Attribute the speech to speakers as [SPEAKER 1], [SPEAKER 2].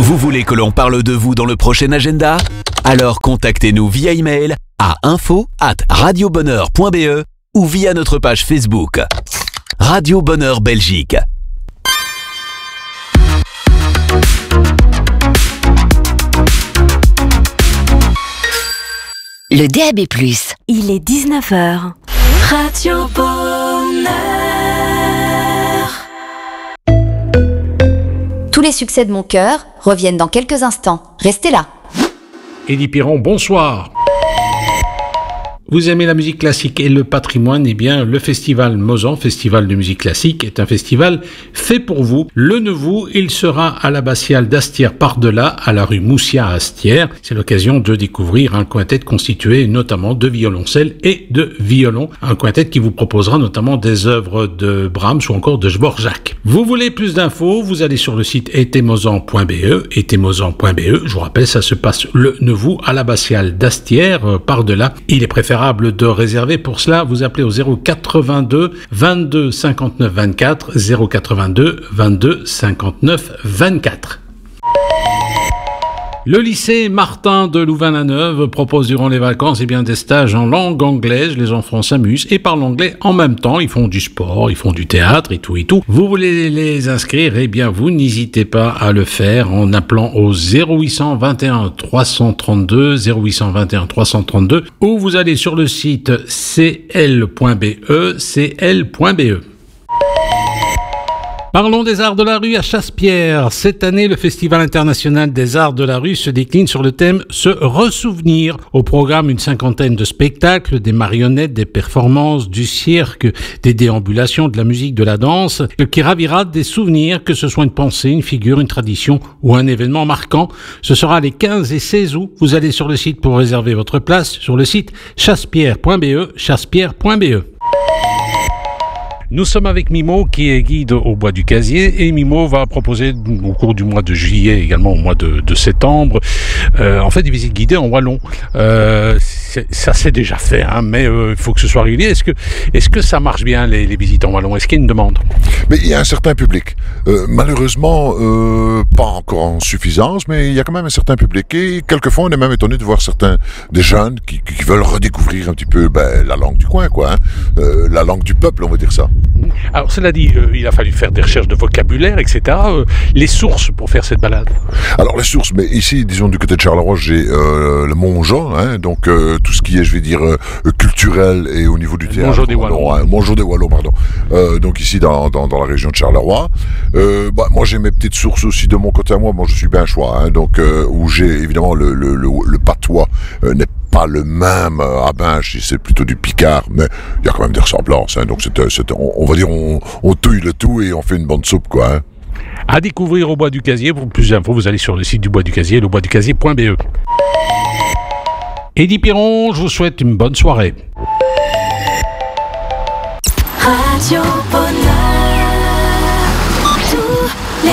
[SPEAKER 1] Vous voulez que l'on parle de vous dans le prochain agenda? Alors contactez-nous via email à info@radiobonheur.be ou via notre page Facebook. Radio Bonheur Belgique.
[SPEAKER 2] Le DAB+.
[SPEAKER 3] Il est 19h. Radio Bonheur.
[SPEAKER 2] Tous les succès de mon cœur reviennent dans quelques instants. Restez là.
[SPEAKER 4] Élie Piron, bonsoir. Vous aimez la musique classique et le patrimoine? Eh bien, le festival Mozan, festival de musique classique, est un festival fait pour vous. Le Neuvou, il sera à l'abbatiale d'Astière-Par-Delà, à la rue Moussia à Astière. C'est l'occasion de découvrir un quintet constitué notamment de violoncelle et de violon. Un quintet qui vous proposera notamment des œuvres de Brahms ou encore de Dvorak. Vous voulez plus d'infos? Vous allez sur le site etemozan.be, etemozan.be. Je vous rappelle, ça se passe le Neuvou à l'abbatiale d'Astière-Par-Delà. Il est préférable de réserver. Pour cela, vous appelez au 082 22 59 24, 082 22 59 24. Le lycée Martin de Louvain-la-Neuve propose durant les vacances des stages en langue anglaise. Les enfants s'amusent et parlent anglais en même temps. Ils font du sport, ils font du théâtre et tout. Vous voulez les inscrire? Eh bien, vous n'hésitez pas à le faire en appelant au 0821 332 0821 332 ou vous allez sur le site cl.be, cl.be. Parlons des Arts de la Rue à Chassepierre. Cette année, le Festival international des Arts de la Rue se décline sur le thème « Se ressouvenir ». Au programme, une cinquantaine de spectacles, des marionnettes, des performances, du cirque, des déambulations, de la musique, de la danse, qui ravira des souvenirs, que ce soit une pensée, une figure, une tradition ou un événement marquant. Ce sera les 15 et 16 août. Vous allez sur le site pour réserver votre place, sur le site chassepierre.be, chassepierre.be. Nous sommes avec Mimo qui est guide au Bois du Casier et Mimo va proposer au cours du mois de juillet, également au mois de septembre, en fait des visites guidées en wallon. Ça c'est déjà fait, mais il faut que ce soit régulier. Est-ce que ça marche bien les visites en wallon? Est-ce qu'il y a une demande?
[SPEAKER 5] Mais il y a un certain public. Malheureusement, pas encore en suffisance, mais il y a quand même un certain public. Et quelquefois, on est même étonné de voir des jeunes qui veulent redécouvrir un petit peu la langue du coin, la langue du peuple, on va dire ça.
[SPEAKER 4] Alors cela dit, il a fallu faire des recherches de vocabulaire, etc. Les sources pour faire cette balade? Alors
[SPEAKER 5] les sources, mais ici, disons du côté de Charleroi, j'ai le Montjean, donc tout ce qui est, je vais dire, culturel et au niveau du théâtre.
[SPEAKER 4] Montjean des Wallons.
[SPEAKER 5] Montjean des Wallons, pardon. Donc ici, dans la région de Charleroi. Moi, j'ai mes petites sources aussi de mon côté à moi. Moi, je suis bien choix, donc où j'ai évidemment le patois n'est pas le même à Binche, c'est plutôt du Picard, mais il y a quand même des ressemblances, donc on va dire on touille le tout et on fait une bonne soupe,
[SPEAKER 4] À découvrir au Bois du Casier. Pour plus d'infos, vous allez sur le site du Bois du Casier, leboisducasier.be. Élie Piron, je vous souhaite une bonne soirée.
[SPEAKER 3] Radio Bonheur.